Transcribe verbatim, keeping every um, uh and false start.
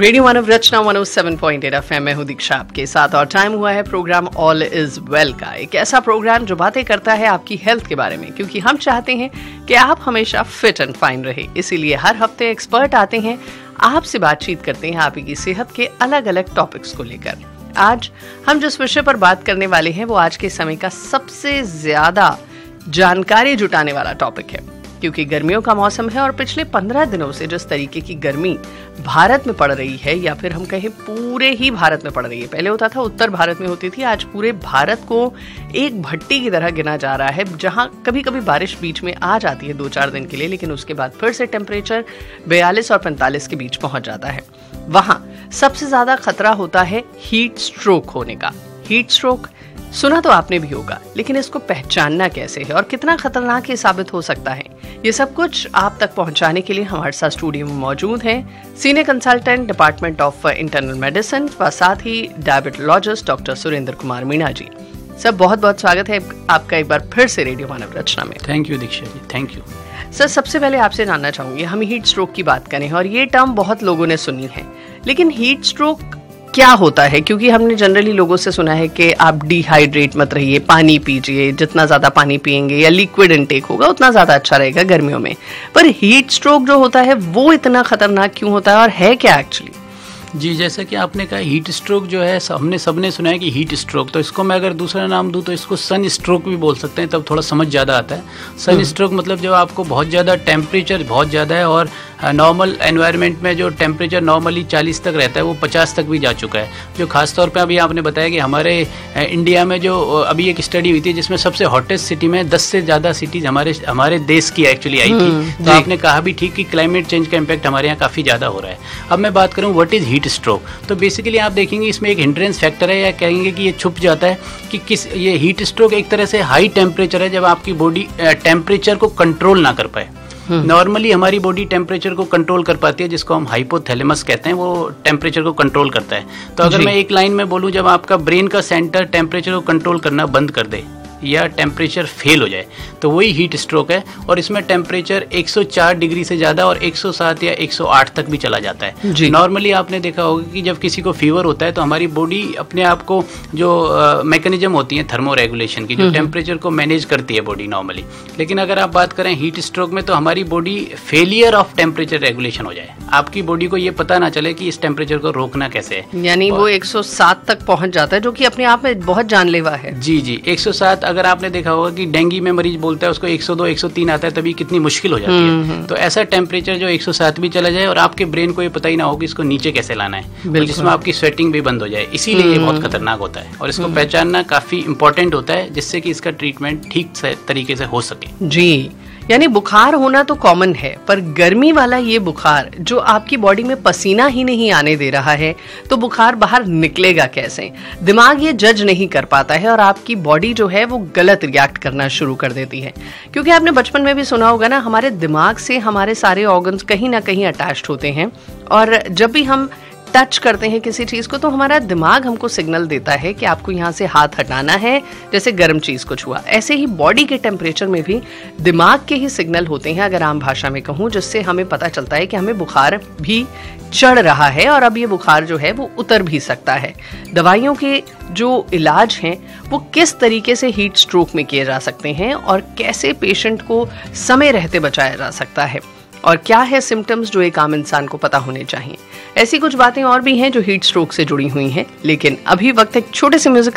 Radio मानव रचना एक सौ सात पॉइंट आठ एफएम में हूँ दीक्षा आपके साथ और टाइम हुआ है प्रोग्राम ऑल इज वेल का। एक ऐसा प्रोग्राम जो बातें करता है आपकी हेल्थ के बारे में, क्योंकि हम चाहते हैं कि आप हमेशा फिट एंड फाइन रहे। इसीलिए हर हफ्ते एक्सपर्ट आते हैं, आपसे बातचीत करते हैं आपकी सेहत के अलग अलग टॉपिक्स को लेकर। आज हम जिस विषय पर बात करने वाले हैं वो आज के समय का सबसे ज्यादा जानकारी जुटाने वाला टॉपिक है, क्योंकि गर्मियों का मौसम है और पिछले पंद्रह दिनों से जिस तरीके की गर्मी भारत में पड़ रही है, या फिर हम कहें पूरे ही भारत में पड़ रही है, पहले होता था उत्तर भारत में होती थी, आज पूरे भारत को एक भट्टी की तरह गिना जा रहा है, जहां कभी कभी बारिश बीच में आ जाती है दो चार दिन के लिए, लेकिन उसके बाद फिर से टेम्परेचर बयालीस और पैंतालीस के बीच पहुंच जाता है। वहां सबसे ज्यादा खतरा होता है हीट स्ट्रोक होने का। हीट स्ट्रोक सुना तो आपने भी होगा, लेकिन इसको पहचानना कैसे है और कितना खतरनाक ये साबित हो सकता है, ये सब कुछ आप तक पहुंचाने के लिए हमारे साथ स्टूडियो में मौजूद हैं senior consultant department of internal medicine व साथ ही डायबिटोलॉजिस्ट डॉक्टर सुरेंद्र कुमार मीणा जी। सर, बहुत बहुत स्वागत है आपका एक बार फिर से रेडियो मानव रचना में। Thank you Diksha ji, thank you. Sir, सबसे पहले आपसे जानना चाहूंगी, हम हीट स्ट्रोक की बात करें और ये टर्म बहुत लोगों ने सुनी है, लेकिन हीट स्ट्रोक क्या होता है? क्योंकि हमने जनरली लोगों से सुना है कि आप डिहाइड्रेट मत रहिए, पानी पीजिए, जितना ज्यादा पानी पिएंगे या लिक्विड इनटेक होगा उतना ज्यादा अच्छा रहेगा गर्मियों में। पर हीट स्ट्रोक जो होता है वो इतना खतरनाक क्यों होता है और है क्या एक्चुअली? जी, जैसा कि आपने कहा हीट स्ट्रोक जो है, हमने सबने सुना है कि हीट स्ट्रोक, तो इसको मैं अगर दूसरा नाम दूं तो इसको सन स्ट्रोक भी बोल सकते हैं, तब थोड़ा समझ ज़्यादा आता है। सन स्ट्रोक मतलब जब आपको बहुत ज़्यादा टेम्परेचर बहुत ज़्यादा है और नॉर्मल एनवायरनमेंट में जो टेम्परेचर नॉर्मली चालीस तक रहता है वो पचास तक भी जा चुका है। जो खास तौर पे अभी आपने बताया कि हमारे इंडिया में जो अभी एक स्टडी हुई थी जिसमें सबसे हॉटेस्ट सिटी में दस से ज़्यादा सिटीज़ हमारे हमारे देश की एक्चुअली आई थी, तो आपने कहा भी ठीक कि क्लाइमेट चेंज का इम्पैक्ट हमारे यहाँ काफ़ी ज़्यादा हो रहा है। अब मैं बात करूँ व्हाट इज़ हीट स्ट्रोक, तो बेसिकली आप देखेंगे इसमें एक हिंड्रेंस फैक्टर है, या कहेंगे कि ये छुप जाता है कि किस ये हीट स्ट्रोक एक तरह से हाई टेम्परेचर है जब आपकी बॉडी टेम्परेचर को कंट्रोल ना कर पाए। नॉर्मली हमारी बॉडी टेम्परेचर को कंट्रोल कर पाती है, जिसको हम हाइपोथैलेमस कहते हैं, वो टेम्परेचर को कंट्रोल करता है। तो अगर मैं एक लाइन में बोलूं, जब आपका ब्रेन का सेंटर टेम्परेचर को कंट्रोल करना बंद कर दे या टेम्परेचर फेल हो जाए तो वही हीट स्ट्रोक है। और इसमें टेम्परेचर एक सौ चार डिग्री से ज़्यादा और एक सौ सात या एक सौ आठ तक भी चला जाता है। नॉर्मली आपने देखा होगा कि जब किसी को फीवर होता है तो हमारी बॉडी अपने आप को जो मैकेनिज्म होती है थर्मो रेगुलेशन की, जो टेम्परेचर को मैनेज करती है बॉडी नॉर्मली, लेकिन अगर आप बात करें हीट स्ट्रोक में तो हमारी body failure of temperature regulation हो जाए, आपकी बॉडी को ये पता ना चले कि इस टेम्परेचर को रोकना कैसे है, यानी वो एक सौ सात तक पहुंच जाता है, जो कि अपने आप में बहुत जानलेवा है। जी जी, एक सौ सात अगर आपने देखा होगा कि डेंगू में मरीज बोलता है उसको एक सौ दो एक सौ तीन आता है, तभी कितनी मुश्किल हो जाती है। तो ऐसा टेम्परेचर जो एक सौ सात भी चला जाए और आपके ब्रेन को ये पता ही ना हो कि इसको नीचे कैसे लाना है, तो जिसमें आपकी स्वेटिंग भी बंद हो जाए, इसीलिए ये बहुत खतरनाक होता है और इसको पहचानना काफी इंपॉर्टेंट होता है, जिससे कि इसका ट्रीटमेंट ठीक तरीके से हो सके। जी, यानी बुखार होना तो कॉमन है, पर गर्मी वाला ये बुखार जो आपकी बॉडी में पसीना ही नहीं आने दे रहा है, तो बुखार बाहर निकलेगा कैसे? दिमाग ये जज नहीं कर पाता है और आपकी बॉडी जो है वो गलत रिएक्ट करना शुरू कर देती है। क्योंकि आपने बचपन में भी सुना होगा ना, हमारे दिमाग से हमारे सारे ऑर्गन्स कहीं ना कहीं अटैच्ड होते हैं, और जब भी हम टच करते हैं किसी चीज को तो हमारा दिमाग हमको सिग्नल देता है कि आपको यहाँ से हाथ हटाना है, जैसे गर्म चीज कुछ हुआ। ऐसे ही बॉडी के टेम्परेचर में भी दिमाग के ही सिग्नल होते हैं, अगर आम भाषा में कहूँ, जिससे हमें पता चलता है कि हमें बुखार भी चढ़ रहा है और अब ये बुखार जो है वो उतर भी सकता है। दवाइयों के जो इलाज हैं वो किस तरीके से हीट स्ट्रोक में किए जा सकते हैं और कैसे पेशेंट को समय रहते बचाया जा सकता है, और क्या है सिम्टम्स जो एक आम इंसान को पता होने चाहिए। ऐसी कुछ बातें और भी हैं जो हीट स्ट्रोक से जुड़ी हुई हैं, लेकिन अभी वक्त एक छोटे से म्यूजिक